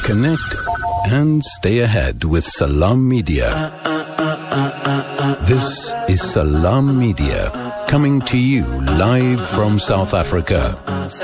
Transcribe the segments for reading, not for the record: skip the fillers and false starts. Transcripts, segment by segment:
Connect and stay ahead with Salam Media. This is Salam Media, coming to you live from South Africa.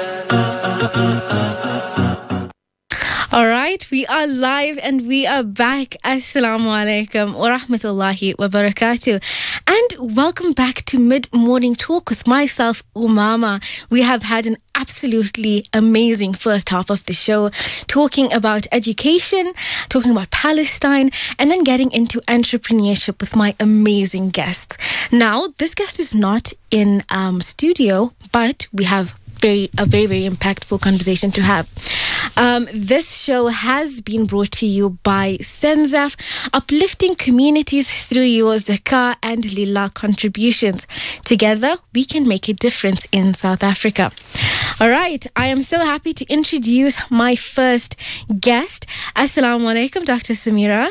All right, we are live and we are back. Assalamu alaikum wa rahmatullahi wa barakatuh. And welcome back to Mid-Morning Talk with myself, Umama. We have had an absolutely amazing first half of the show, talking about education, talking about Palestine, and then getting into entrepreneurship with my amazing guests. Now, this guest is not in studio, but we have a very, very impactful conversation to have. This show has been brought to you by Senzaf, uplifting communities through your Zakah and Lillah contributions. Together, we can make a difference in South Africa. All right, I am so happy to introduce my first guest. Assalamu alaikum, Dr. Samira.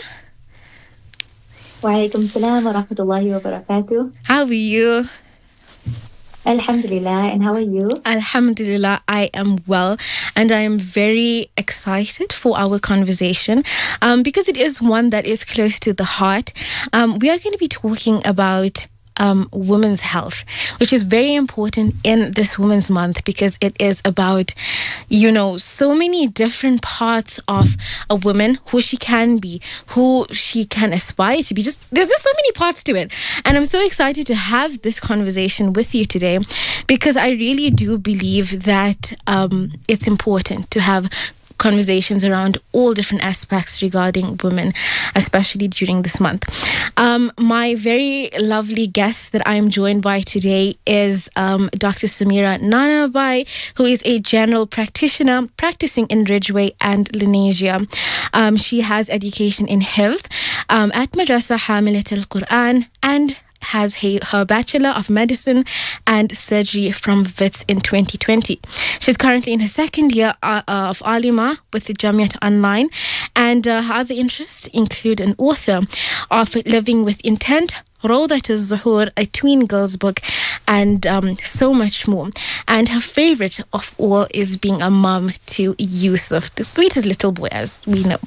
Wa alaikum salam wa rahmatullahi wa barakatuh. How are you? Alhamdulillah, and how are you? Alhamdulillah, I am well, and I am very excited for our conversation because it is one that is close to the heart. We are going to be talking about women's health, which is very important in this Women's Month because it is about, so many different parts of a woman, who she can be, who she can aspire to be. There's just so many parts to it. And I'm so excited to have this conversation with you today because I really do believe that it's important to have conversations around all different aspects regarding women, especially during this month. My very lovely guest that I am joined by today is Dr. Samira Nanabai, who is a general practitioner practicing in Ridgeway and Lenasia. She has education in Hifz at Madrasa Hamilat al-Quran and has her Bachelor of Medicine and Surgery from WITS in 2020. She's currently in her second year of Alima with the Jamiat Online, and her other interests include an author of Living with Intent, Rawdat al-Zuhur, a tween girls book, and so much more. And her favorite of all is being a mum to Yusuf, the sweetest little boy, as we know.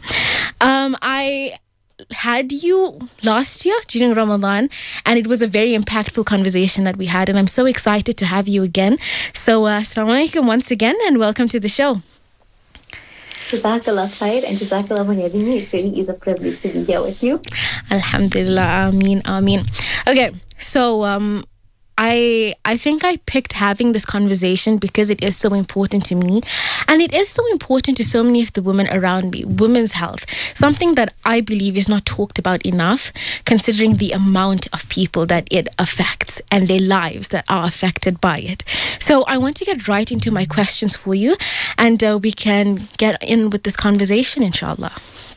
I had you last year during Ramadan, and it was a very impactful conversation that we had, and I'm so excited to have you again. So Assalamu alaikum once again, and welcome to the show. Jazakallah khair, and Jazakallah for having me. It really is a privilege to be here with you. Alhamdulillah, Ameen. Okay, so I think I picked having this conversation because it is so important to me, and it is so important to so many of the women around me. Women's health, something that I believe is not talked about enough, considering the amount of people that it affects and their lives that are affected by it. So I want to get right into my questions for you, and we can get in with this conversation, inshallah.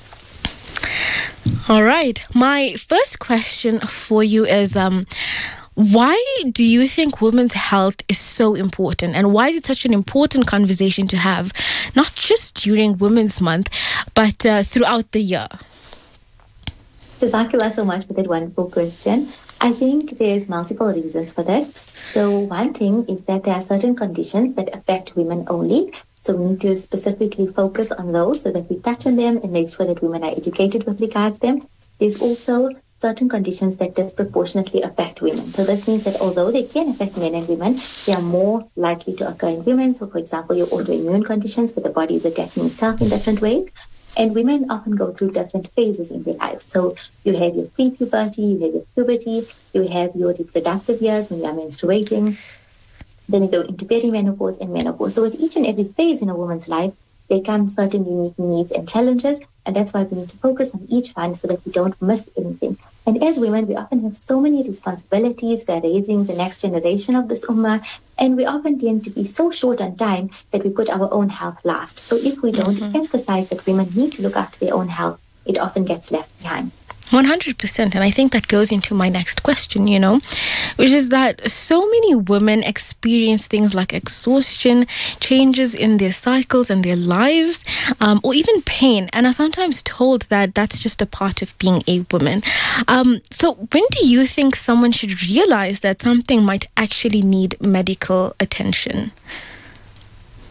All right, my first question for you is why do you think women's health is so important, and why is it such an important conversation to have, not just during Women's Month, but throughout the year? Jazakallah so much for that wonderful question. I think there's multiple reasons for this. So one thing is that there are certain conditions that affect women only. So we need to specifically focus on those so that we touch on them and make sure that women are educated with regards to them. There's also certain conditions that disproportionately affect women. So this means that although they can affect men and women, they are more likely to occur in women. So for example, your autoimmune conditions where the body is attacking itself in different ways. And women often go through different phases in their lives. So you have your pre-puberty, you have your puberty, you have your reproductive years when you are menstruating, then you go into perimenopause and menopause. So with each and every phase in a woman's life, there come certain unique needs and challenges, and that's why we need to focus on each one so that we don't miss anything. And as women, we often have so many responsibilities. We are raising the next generation of this ummah, and we often tend to be so short on time that we put our own health last. So if we don't emphasize that women need to look after their own health, it often gets left behind. 100%. And I think that goes into my next question, which is that so many women experience things like exhaustion, changes in their cycles and their lives, or even pain, and are sometimes told that that's just a part of being a woman. So when do you think someone should realize that something might actually need medical attention?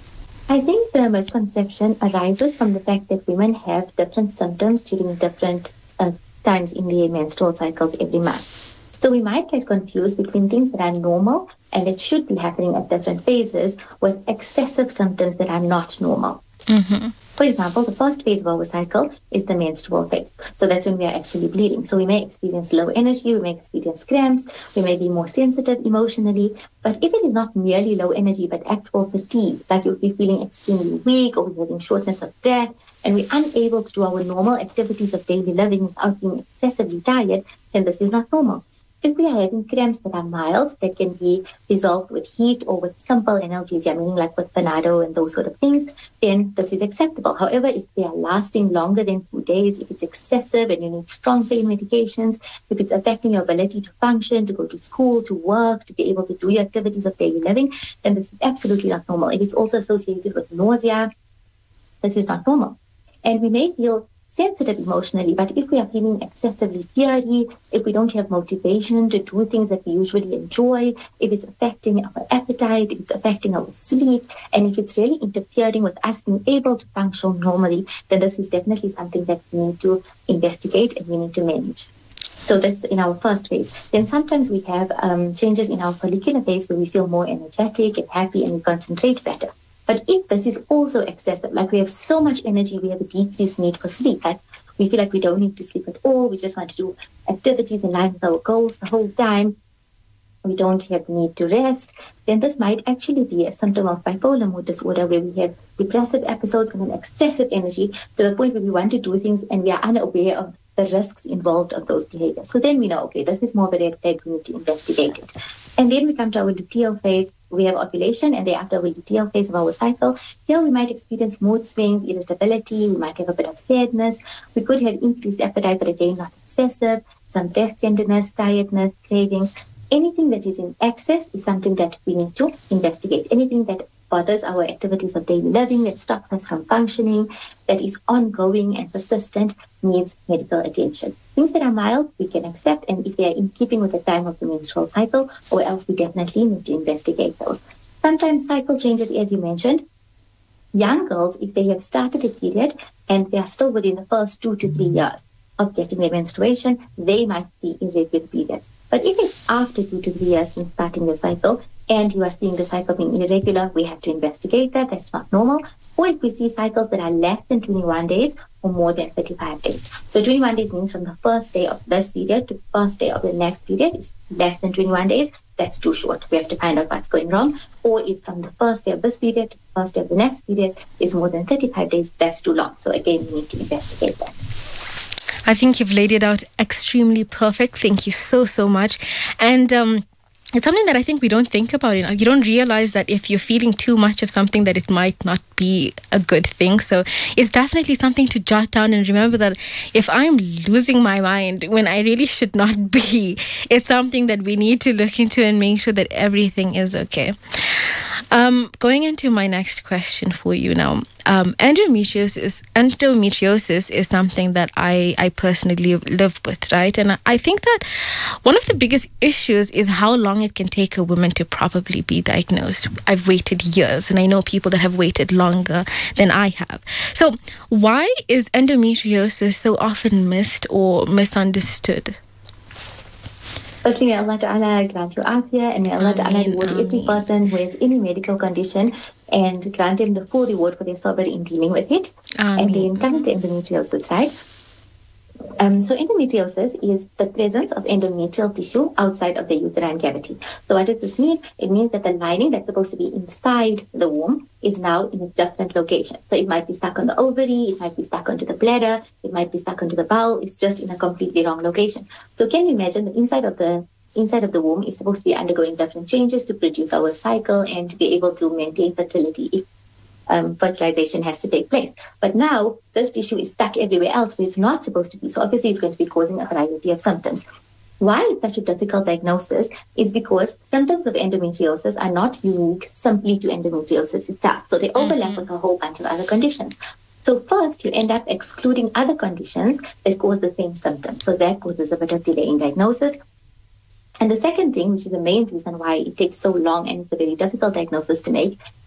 I think the misconception arises from the fact that women have different symptoms during different times in their menstrual cycles every month. So we might get confused between things that are normal and that should be happening at different phases with excessive symptoms that are not normal. Mm-hmm. For example, the first phase of our cycle is the menstrual phase. So that's when we are actually bleeding. So we may experience low energy, we may experience cramps, we may be more sensitive emotionally. But if it is not merely low energy, but actual fatigue, like you'll be feeling extremely weak or we're having shortness of breath, and we're unable to do our normal activities of daily living without being excessively tired, then this is not normal. If we are having cramps that are mild, that can be resolved with heat or with simple analgesia, meaning like with Panado and those sort of things, then this is acceptable. However, if they are lasting longer than 2 days, if it's excessive and you need strong pain medications, if it's affecting your ability to function, to go to school, to work, to be able to do your activities of daily living, then this is absolutely not normal. If it's also associated with nausea, this is not normal. And we may feel sensitive emotionally, but if we are feeling excessively teary, if we don't have motivation to do things that we usually enjoy, if it's affecting our appetite, if it's affecting our sleep, and if it's really interfering with us being able to function normally, then this is definitely something that we need to investigate and we need to manage. So that's in our first phase. Then sometimes we have changes in our follicular phase where we feel more energetic and happy and we concentrate better. But if this is also excessive, like we have so much energy, we have a decreased need for sleep, like we feel like we don't need to sleep at all, we just want to do activities in line with our goals the whole time, we don't have the need to rest, then this might actually be a symptom of bipolar mood disorder where we have depressive episodes and an excessive energy to the point where we want to do things and we are unaware of the risks involved of those behaviors. So then we know, okay, this is more of a red flag, we need to investigate it. And then we come to our luteal phase. We have ovulation, and thereafter our luteal phase of our cycle. Here we might experience mood swings, irritability, we might have a bit of sadness. We could have increased appetite, but again, not excessive, some breast tenderness, tiredness, cravings. Anything that is in excess is something that we need to investigate. Anything that bothers our activities of daily living, that stops us from functioning, that is ongoing and persistent, needs medical attention. Things that are mild, we can accept, and if they are in keeping with the time of the menstrual cycle, or else we definitely need to investigate those. Sometimes cycle changes, as you mentioned. Young girls, if they have started a period and they are still within the first 2 to 3 years of getting their menstruation, they might see irregular periods. But if it's after 2 to 3 years since starting the cycle, and you are seeing the cycle being irregular, we have to investigate that. That's not normal. Or if we see cycles that are less than 21 days or more than 35 days. So 21 days means from the first day of this period to the first day of the next period is less than 21 days. That's too short. We have to find out what's going wrong. Or if from the first day of this period to the first day of the next period is more than 35 days, that's too long. So again, we need to investigate that. I think you've laid it out extremely perfect. Thank you so much. And it's something that I think we don't think about. You don't realize that if you're feeling too much of something that it might not be a good thing. So it's definitely something to jot down and remember that if I'm losing my mind when I really should not be, it's something that we need to look into and make sure that everything is okay. Going into my next question for you now. Endometriosis is something that I personally live with, right? And I think that one of the biggest issues is how long it can take a woman to properly be diagnosed. I've waited years, and I know people that have waited longer than I have. So why is endometriosis so often missed or misunderstood? Firstly, may Allah Ta'ala grant you afiyah, and may Allah Ta'ala reward every person who has any medical condition and grant them the full reward for their sabr in dealing with it. And then coming to endometriosis, right? So endometriosis is the presence of endometrial tissue outside of the uterine cavity. So what does this mean? It means that the lining that's supposed to be inside the womb is now in a different location. So it might be stuck on the ovary, it might be stuck onto the bladder, it might be stuck onto the bowel. It's just in a completely wrong location. So can you imagine the inside of the womb is supposed to be undergoing different changes to produce our cycle and to be able to maintain fertility if fertilization has to take place. But now this tissue is stuck everywhere else where it's not supposed to be. So obviously it's going to be causing a variety of symptoms. Why it's such a difficult diagnosis is because symptoms of endometriosis are not unique simply to endometriosis itself. So they overlap with a whole bunch of other conditions. So first, you end up excluding other conditions that cause the same symptoms. So that causes a bit of delay in diagnosis. And the second thing, which is the main reason why it takes so long and it's a very difficult diagnosis to make,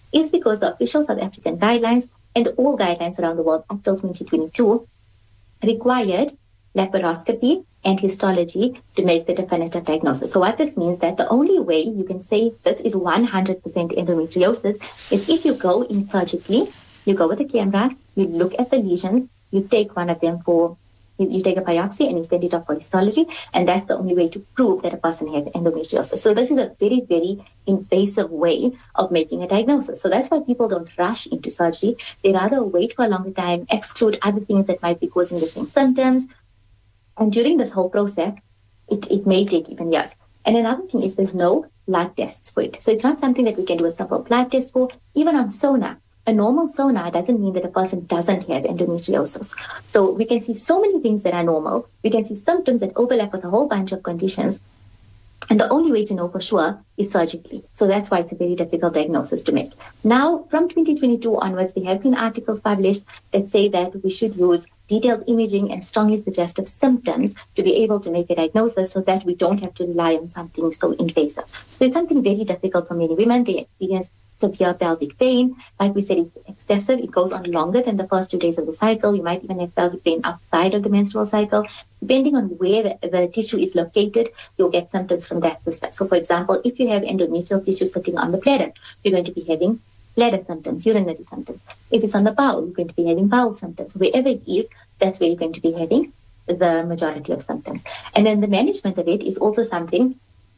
is because the official South African guidelines and all guidelines around the world up till 2022 required laparoscopy and histology to make the definitive diagnosis. So what this means that the only way you can say this is 100% endometriosis is if you go in surgically, you go with a camera, you look at the lesions, you take one of them you take a biopsy and you send it off for histology, and that's the only way to prove that a person has endometriosis. So this is a very, very invasive way of making a diagnosis. So that's why people don't rush into surgery. They rather wait for a longer time, exclude other things that might be causing the same symptoms. And during this whole process, it may take even years. And another thing is there's no blood tests for it. So it's not something that we can do a simple blood test for. Even on sonar, a normal sonar doesn't mean that a person doesn't have endometriosis. So we can see so many things that are normal. We can see symptoms that overlap with a whole bunch of conditions. And the only way to know for sure is surgically. So that's why it's a very difficult diagnosis to make. Now, from 2022 onwards, there have been articles published that say that we should use detailed imaging and strongly suggestive symptoms to be able to make a diagnosis so that we don't have to rely on something so invasive. So it's something very difficult for many women. They experience severe pelvic pain. Like we said, it's excessive. It goes on longer than the first 2 days of the cycle. You might even have pelvic pain outside of the menstrual cycle. Depending on where the tissue is located, you'll get symptoms from that system. So, for example, if you have endometrial tissue sitting on the bladder, you're going to be having bladder symptoms, urinary symptoms. If it's on the bowel, you're going to be having bowel symptoms. Wherever it is, that's where you're going to be having the majority of symptoms. And then the management of it is also something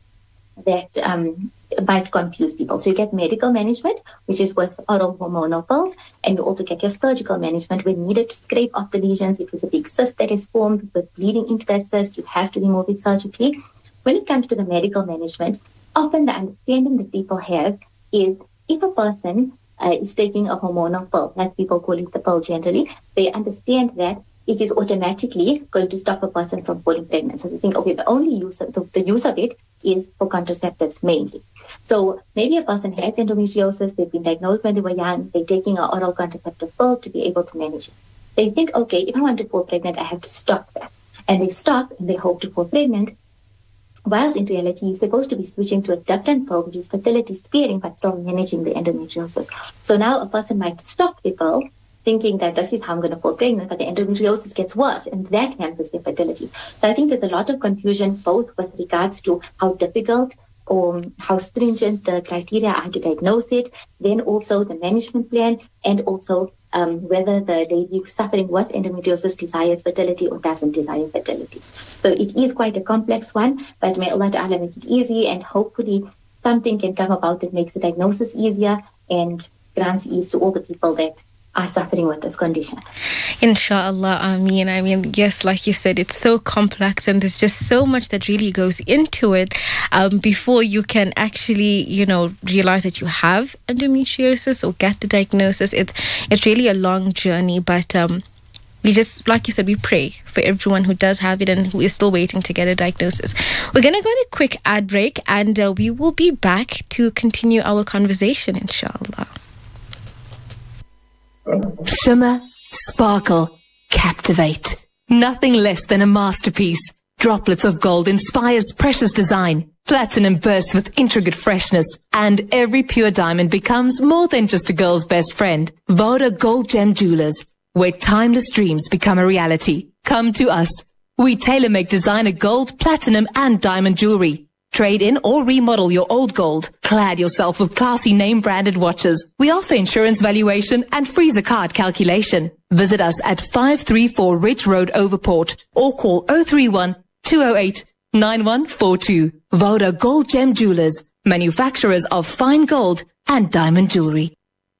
that might confuse people. So you get medical management, which is with oral hormonal pills, and you also get your surgical management when needed to scrape off the lesions. If there's a big cyst that is formed with bleeding into that cyst, you have to remove it surgically. When it comes to the medical management, often the understanding that people have is if a person is taking a hormonal pill, like people call it the pill generally, they understand that it is automatically going to stop a person from falling pregnant. So they think, okay, the only use of the use of it is for contraceptives mainly. So maybe a person has endometriosis, they've been diagnosed when they were young, they're taking an oral contraceptive pill to be able to manage it. They think, okay, if I want to fall pregnant, I have to stop that. And they stop and they hope to fall pregnant. Whilst in reality, you're supposed to be switching to a different pill, which is fertility sparing, but still managing the endometriosis. So now a person might stop the pill, thinking that this is how I'm going to fall pregnant, but the endometriosis gets worse, and that hampers their fertility. So I think there's a lot of confusion, both with regards to how difficult or how stringent the criteria are to diagnose it, then also the management plan, and also whether the lady who's suffering with endometriosis desires fertility or doesn't desire fertility. So it is quite a complex one, but may Allah Ta'ala make it easy, and hopefully something can come about that makes the diagnosis easier and grants ease to all the people that are suffering with this condition. Inshallah, Ameen. I mean, yes, like you said, it's so complex and there's just so much that really goes into it before you can actually, realize that you have endometriosis or get the diagnosis. It's really a long journey, but we just, like you said, we pray for everyone who does have it and who is still waiting to get a diagnosis. We're going to go to a quick ad break, and we will be back to continue our conversation, inshallah. Shimmer, sparkle, captivate. Nothing less than a masterpiece. Droplets of gold inspires precious design. Platinum bursts with intricate freshness. And every pure diamond becomes more than just a girl's best friend. Voda Gold Gem Jewelers, where timeless dreams become a reality. Come to us. We tailor-make designer gold, platinum and diamond jewelry. Trade in or remodel your old gold. Clad yourself with classy name-branded watches. We offer insurance valuation and free zakat calculation. Visit us at 534 Ridge Road, Overport, or call 031-208-9142. Voda Gold Gem Jewelers, manufacturers of fine gold and diamond jewelry.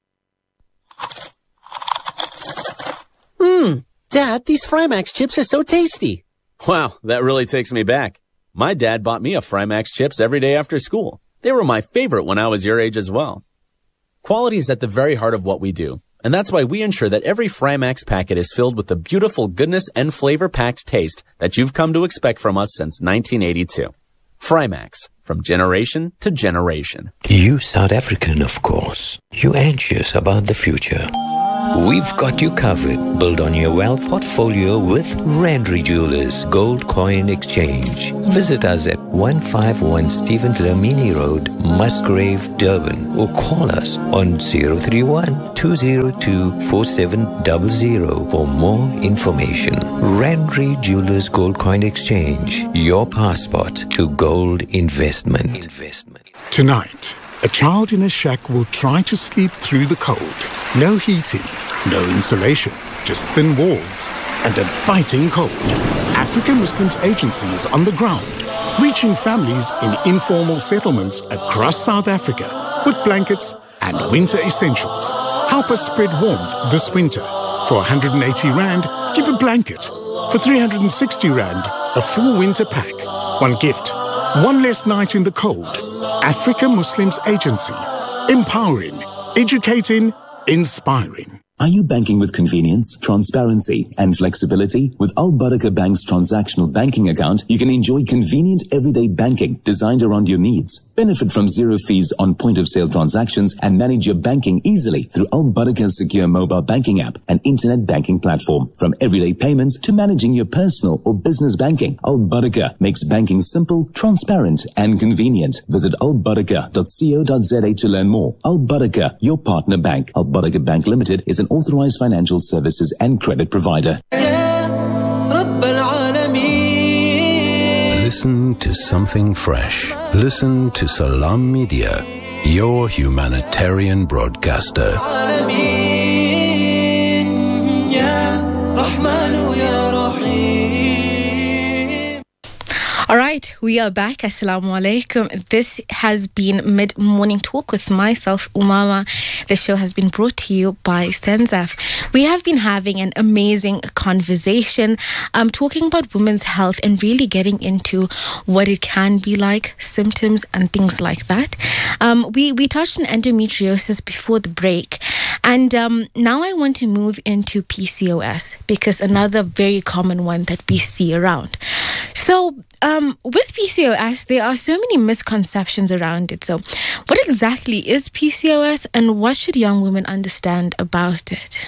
Dad, these Frymax chips are so tasty. Wow, that really takes me back. My dad bought me a Frymax chips every day after school. They were my favorite when I was your age as well. Quality is at the very heart of what we do, and that's why we ensure that every Frymax packet is filled with the beautiful goodness and flavor-packed taste that you've come to expect from us since 1982. Frymax, from generation to generation. You South African, of course. You anxious about the future. We've got you covered. Build on your wealth portfolio with Randry Jewelers Gold Coin Exchange. Visit us at 151 Stephen Dlamini Road, Musgrave, Durban, or call us on 031-202-4700 for more information. Randry Jewelers Gold Coin Exchange, your passport to gold investment. Tonight, a child in a shack will try to sleep through the cold. No heating, no insulation, just thin walls and a biting cold. African Muslims Agency is on the ground, reaching families in informal settlements across South Africa with blankets and winter essentials. Help us spread warmth this winter. For 180 Rand, give a blanket. For 360 Rand, a full winter pack. One gift, one less night in the cold. Africa Muslims Agency. Empowering, educating, inspiring. Are you banking with convenience, transparency, and flexibility? With Al Baraka Bank's transactional banking account, you can enjoy convenient everyday banking designed around your needs. Benefit from zero fees on point-of-sale transactions and manage your banking easily through Al Baraka's secure mobile banking app and internet banking platform. From everyday payments to managing your personal or business banking, Al Baraka makes banking simple, transparent, and convenient. Visit albaraka.co.za to learn more. Al Baraka, your partner bank. Al Baraka Bank Limited is an authorized financial services and credit provider. Listen to something fresh. Listen to Salam Media, your humanitarian broadcaster. All right, we are back. Assalamu alaikum. This has been Mid-Morning Talk with myself, Umama. The show has been brought to you by Senzaf. We have been having an amazing conversation, talking about women's health and really getting into what it can be like, symptoms and things like that. We touched on endometriosis before the break. And now I want to move into PCOS, because another very common one that we see around. So with PCOS, there are so many misconceptions around it. So what exactly is PCOS and what should young women understand about it?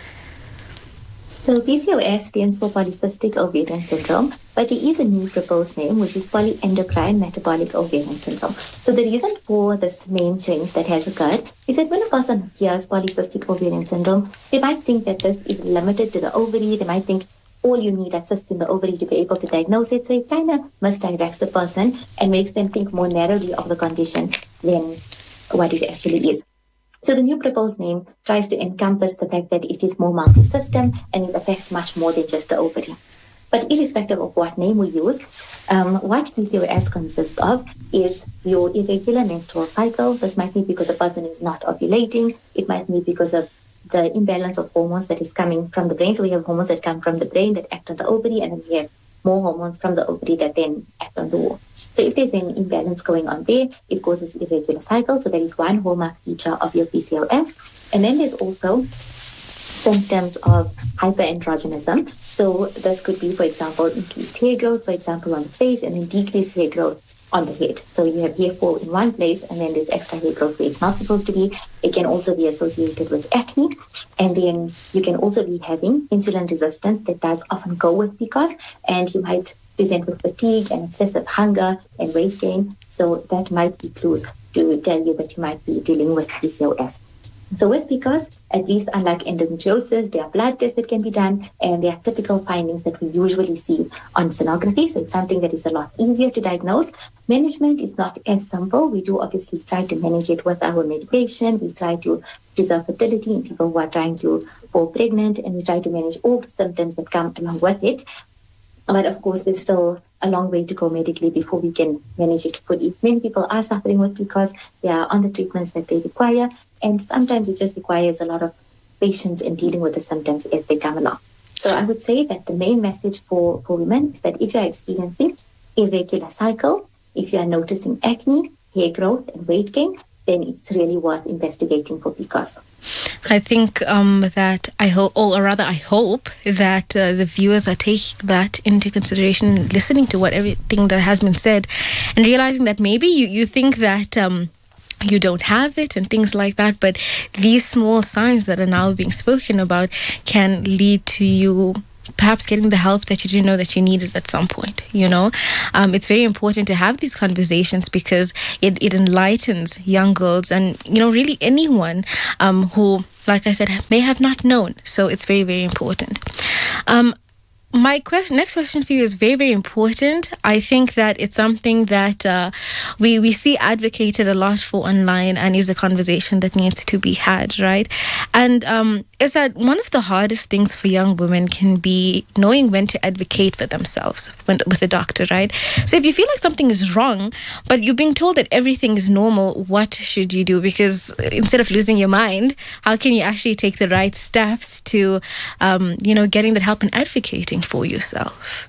So PCOS stands for polycystic ovarian syndrome, but there is a new proposed name, which is polyendocrine metabolic ovarian syndrome. So the reason for this name change that has occurred is that when a person hears polycystic ovarian syndrome, they might think that this is limited to the ovary. They might think all you need are cysts in the ovary to be able to diagnose it. So it kind of misdirects the person and makes them think more narrowly of the condition than what it actually is. So the new proposed name tries to encompass the fact that it is more multi-system and it affects much more than just the ovary. But irrespective of what name we use, what PCOS consists of is your irregular menstrual cycle. This might be because a person is not ovulating. It might be because of the imbalance of hormones that is coming from the brain. So we have hormones that come from the brain that act on the ovary, and then we have more hormones from the ovary that then act on the womb. So if there's an imbalance going on there, it causes irregular cycle. So that is one hallmark feature of your PCOS. And then there's also symptoms of hyperandrogenism. So this could be, for example, increased hair growth, for example, on the face, and then decreased hair growth on the head. So you have hair fall in one place and then there's extra hair growth where it's not supposed to be. It can also be associated with acne. And then you can also be having insulin resistance that does often go with PCOS, and you might present with fatigue and excessive hunger and weight gain. So that might be clues to tell you that you might be dealing with PCOS. So with PCOS, at least unlike endometriosis, there are blood tests that can be done, and there are typical findings that we usually see on sonography. So it's something that is a lot easier to diagnose. Management is not as simple. We do obviously try to manage it with our medication. We try to preserve fertility in people who are trying to fall pregnant, and we try to manage all the symptoms that come along with it. But of course, there's still a long way to go medically before we can manage it fully. Many people are suffering with PCOS. They are on the treatments that they require, and sometimes it just requires a lot of patience in dealing with the symptoms as they come along. So I would say that the main message for women is that if you are experiencing irregular cycle, if you are noticing acne, hair growth, and weight gain, then it's really worth investigating for PCOS. I think that I hope that the viewers are taking that into consideration, listening to everything that has been said, and realizing that maybe you think that you don't have it and things like that. But these small signs that are now being spoken about can lead to you perhaps getting the help that you didn't know that you needed at some point. It's very important to have these conversations because it enlightens young girls and really anyone who, like I said, may have not known. So it's very, very important. My next question for you is very, very important. I think that it's something that we see advocated a lot for online and is a conversation that needs to be had, right? And is that one of the hardest things for young women can be knowing when to advocate for themselves with a doctor, right? So if you feel like something is wrong, but you're being told that everything is normal, what should you do? Because instead of losing your mind, how can you actually take the right steps to, getting that help and advocating for yourself?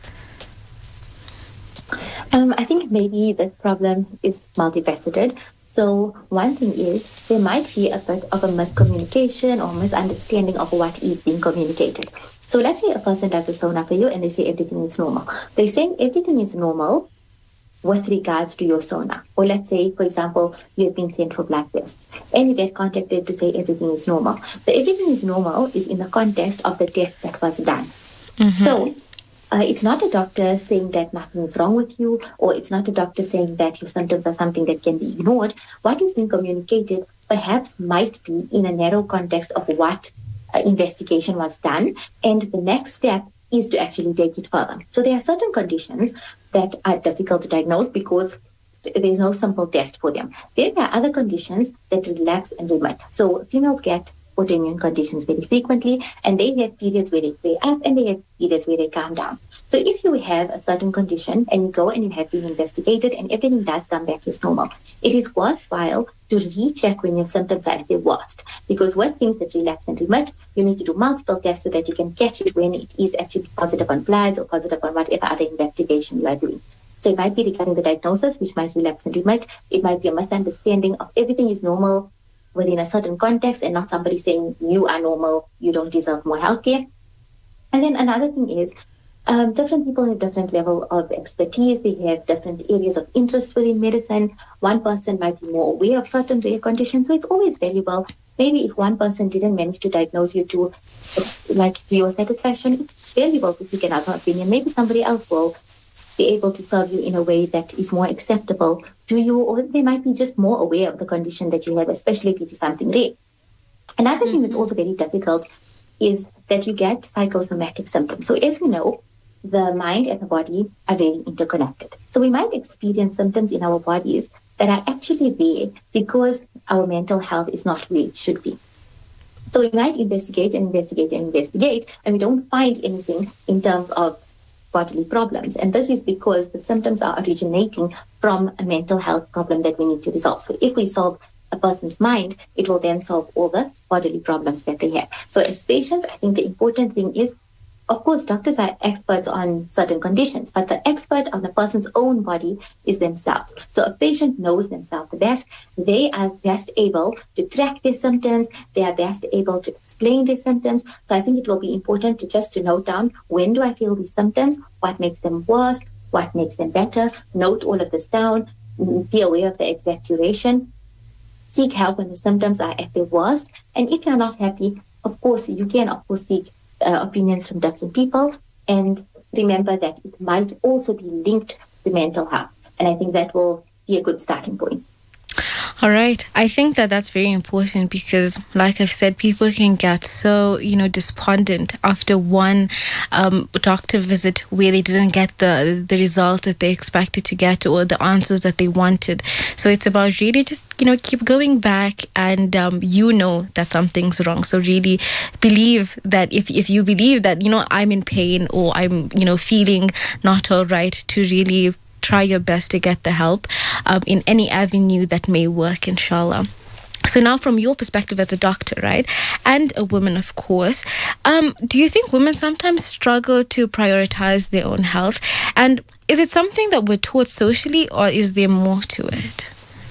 I think maybe this problem is multifaceted. So one thing is there might be a bit of a miscommunication or misunderstanding of what is being communicated. So let's say a person does a sonar for you and they say everything is normal. They're saying everything is normal with regards to your sonar. Or let's say, for example, you have been sent for blood tests and you get contacted to say everything is normal. The everything is normal is in the context of the test that was done. Mm-hmm. So it's not a doctor saying that nothing is wrong with you, or it's not a doctor saying that your symptoms are something that can be ignored. What is being communicated perhaps might be in a narrow context of what investigation was done, and the next step is to actually take it further. So there are certain conditions that are difficult to diagnose because there's no simple test for them. Then there are other conditions that relax and remit. So females get autoimmune conditions very frequently, and they have periods where they play up and they have periods where they calm down. So if you have a certain condition and you go and you have been investigated and everything does come back as normal, it is worthwhile to recheck when your symptoms are at their worst. Because with things that relax and remit, you need to do multiple tests so that you can catch it when it is actually positive on bloods or positive on whatever other investigation you are doing. So it might be regarding the diagnosis, which might relapse and remit. It might be a misunderstanding of everything is normal within a certain context and not somebody saying you are normal, you don't deserve more healthcare. And then another thing is different people have different level of expertise. They have different areas of interest within medicine. One person might be more aware of certain rare conditions. So it's always valuable. Maybe if one person didn't manage to diagnose you to your satisfaction, it's valuable to seek another opinion. Maybe somebody else will be able to serve you in a way that is more acceptable to you, or they might be just more aware of the condition that you have, especially if it is something rare. Another thing that's also very difficult is that you get psychosomatic symptoms. So as we know, the mind and the body are very interconnected. So we might experience symptoms in our bodies that are actually there because our mental health is not where it should be. So we might investigate, and we don't find anything in terms of bodily problems. And this is because the symptoms are originating from a mental health problem that we need to resolve. So if we solve a person's mind, it will then solve all the bodily problems that they have. So as patients, I think the important thing is, of course, doctors are experts on certain conditions, but the expert on a person's own body is themselves. So a patient knows themselves the best. They are best able to track their symptoms. They are best able to explain their symptoms. So I think it will be important to note down, when do I feel these symptoms? What makes them worse? What makes them better? Note all of this down. Be aware of the exact duration. Seek help when the symptoms are at their worst. And if you're not happy, of course, you can, seek opinions from different people, and remember that it might also be linked to mental health. And I think that will be a good starting point. All right. I think that that's very important because, like I've said, people can get so, despondent after one doctor visit where they didn't get the result that they expected to get or the answers that they wanted. So it's about really just, keep going back and that something's wrong. So really believe that if you believe that, I'm in pain or I'm, feeling not all right, to really try your best to get the help in any avenue that may work, inshallah. So now from your perspective as a doctor, right, and a woman, of course, do you think women sometimes struggle to prioritize their own health? And is it something that we're taught socially, or is there more to it?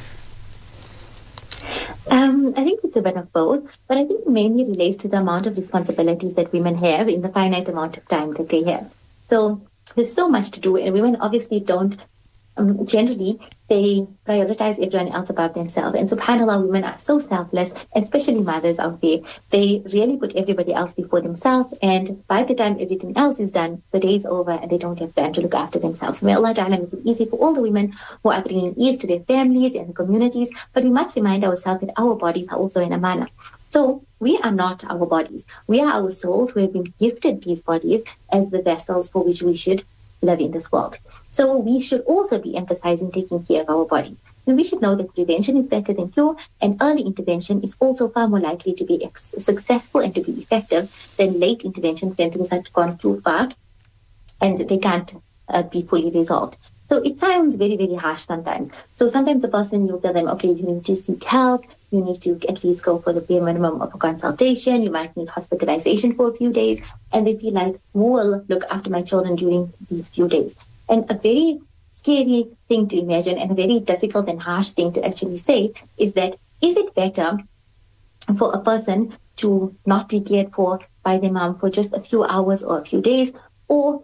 I think it's a bit of both, but I think it mainly relates to the amount of responsibilities that women have in the finite amount of time that they have. So there's so much to do, and women obviously don't generally they prioritize everyone else above themselves. And subhanAllah, women are so selfless, especially mothers out there. They really put everybody else before themselves. And by the time everything else is done, the day is over and they don't have time to look after themselves. May Allah Ta'ala make it easy for all the women who are bringing ease to their families and communities. But we must remind ourselves that our bodies are also an amana. So we are not our bodies. We are our souls who have been gifted these bodies as the vessels for which we should live in this world. So we should also be emphasizing taking care of our bodies. And we should know that prevention is better than cure, and early intervention is also far more likely to be successful and to be effective than late intervention when things have gone too far and they can't be fully resolved. So it sounds very, very harsh sometimes. So sometimes a person, you tell them, okay, you need to seek help. You need to at least go for the bare minimum of a consultation. You might need hospitalization for a few days. And they feel like, who will look after my children during these few days? And a very scary thing to imagine and a very difficult and harsh thing to actually say is that, is it better for a person to not be cared for by their mom for just a few hours or a few days? Or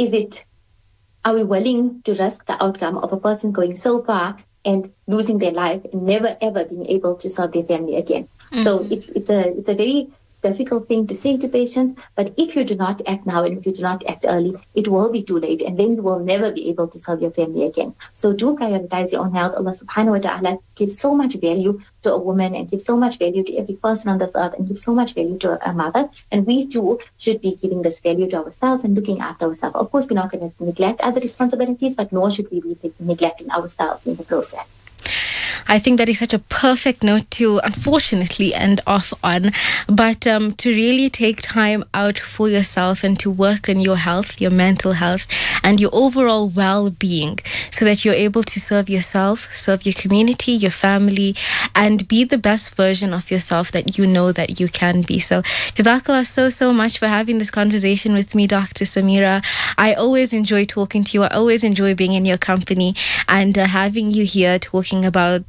are we willing to risk the outcome of a person going so far and losing their life and never ever being able to serve their family again? Mm-hmm. So it's a very difficult thing to say to patients, but if you do not act now and if you do not act early, it will be too late and then you will never be able to serve your family again. So do prioritize your own health. Allah subhanahu wa ta'ala gives so much value to a woman and gives so much value to every person on this earth and gives so much value to a mother, and we too should be giving this value to ourselves and looking after ourselves. Of course, we're not going to neglect other responsibilities, but nor should we be neglecting ourselves in the process. I think that is such a perfect note to, unfortunately, end off on. But to really take time out for yourself and to work on your health, your mental health, and your overall well-being so that you're able to serve yourself, serve your community, your family, and be the best version of yourself that you know that you can be. So, Jazakallah so much for having this conversation with me, Dr. Samira. I always enjoy talking to you. I always enjoy being in your company and having you here talking about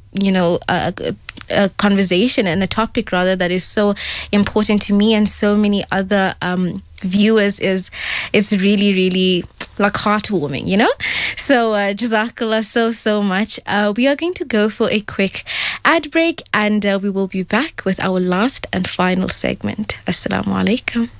a conversation and a topic rather that is so important to me and so many other viewers is really, really like heartwarming, So Jazakallah so much. We are going to go for a quick ad break and we will be back with our last and final segment. Assalamu alaikum.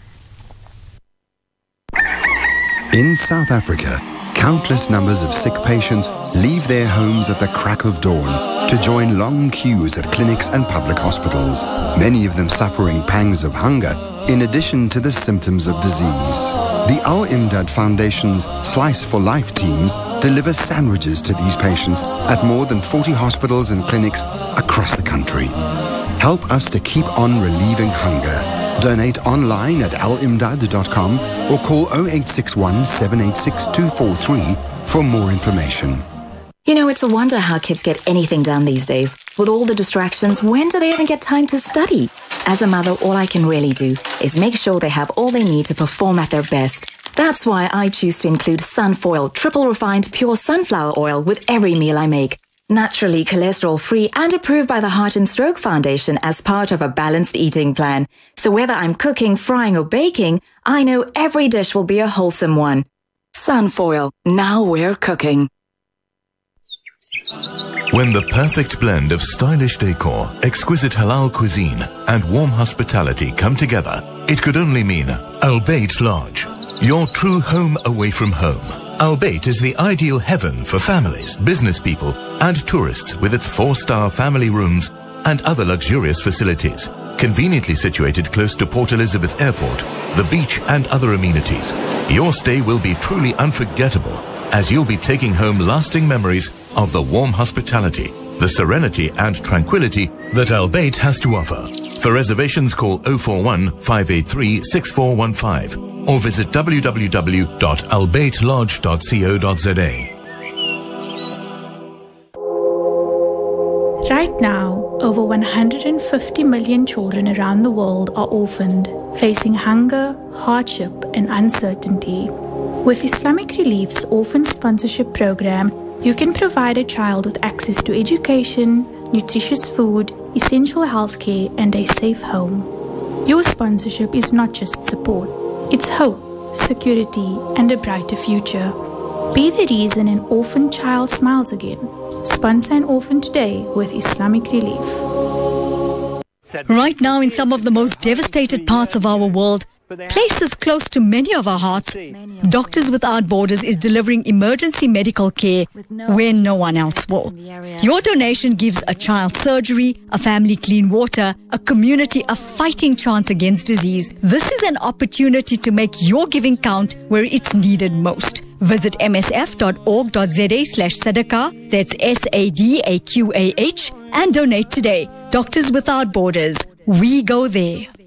In South Africa, countless numbers of sick patients leave their homes at the crack of dawn to join long queues at clinics and public hospitals, many of them suffering pangs of hunger in addition to the symptoms of disease. The Al Imdad Foundation's Slice for Life teams deliver sandwiches to these patients at more than 40 hospitals and clinics across the country. Help us to keep on relieving hunger. Donate online at alimdad.com or call 0861 786 243 for more information. It's a wonder how kids get anything done these days. With all the distractions, when do they even get time to study? As a mother, all I can really do is make sure they have all they need to perform at their best. That's why I choose to include Sunfoil triple refined pure sunflower oil with every meal I make. Naturally cholesterol-free and approved by the Heart and Stroke Foundation as part of a balanced eating plan. So whether I'm cooking, frying or baking, I know every dish will be a wholesome one. Sunfoil, now we're cooking. When the perfect blend of stylish decor, exquisite halal cuisine and warm hospitality come together, it could only mean Al Bayt Lodge, your true home away from home. Al Bayt is the ideal heaven for families, business people and tourists with its 4-star family rooms and other luxurious facilities. Conveniently situated close to Port Elizabeth Airport, the beach and other amenities, your stay will be truly unforgettable as you'll be taking home lasting memories of the warm hospitality, the serenity and tranquility that Al Bayt has to offer. For reservations, call 041 583 6415 or visit www.albaytlodge.co.za. Right now, over 150 million children around the world are orphaned, facing hunger, hardship, and uncertainty. With Islamic Relief's Orphan Sponsorship Program, you can provide a child with access to education, nutritious food, essential healthcare, and a safe home. Your sponsorship is not just support, it's hope, security, and a brighter future. Be the reason an orphan child smiles again. Sponsor an orphan today with Islamic Relief. Right now, in some of the most devastated parts of our world, places close to many of our hearts, Doctors Without Borders is delivering emergency medical care where no one else will. Your donation gives a child surgery, a family clean water, a community a fighting chance against disease. This is an opportunity to make your giving count where it's needed most. Visit msf.org.za/sadaqah, that's SADAQAH, and donate today. Doctors Without Borders. We go there.